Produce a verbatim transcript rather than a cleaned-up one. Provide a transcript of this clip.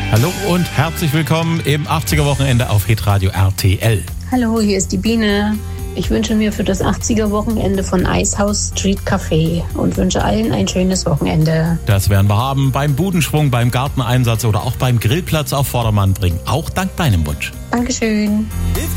Hallo und herzlich willkommen im achtziger-Wochenende auf Hitradio R T L. Hallo, hier ist die Biene. Ich wünsche mir für das achtziger-Wochenende von Eishaus Street Café und wünsche allen ein schönes Wochenende. Das werden wir haben beim Budenschwung, beim Garteneinsatz oder auch beim Grillplatz auf Vordermann bringen. Auch dank deinem Wunsch. Dankeschön.